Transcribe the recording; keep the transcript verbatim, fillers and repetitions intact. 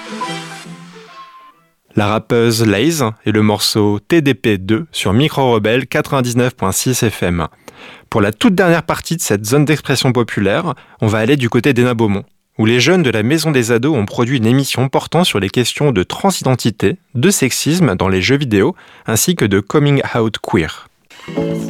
La rappeuse Laze et le morceau T D P deux sur Micro Rebelle quatre-vingt-dix-neuf virgule six F M. Pour la toute dernière partie de cette zone d'expression populaire, on va aller du côté d'Hénin Beaumont, où les jeunes de la Maison des Ados ont produit une émission portant sur les questions de transidentité, de sexisme dans les jeux vidéo, ainsi que de coming out queer.